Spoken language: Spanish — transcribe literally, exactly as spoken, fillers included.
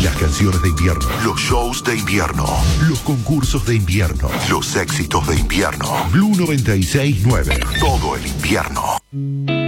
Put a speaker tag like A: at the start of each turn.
A: Las canciones de invierno, los shows de invierno, los concursos de invierno, los éxitos de invierno. Blue noventa y seis nueve, todo el invierno.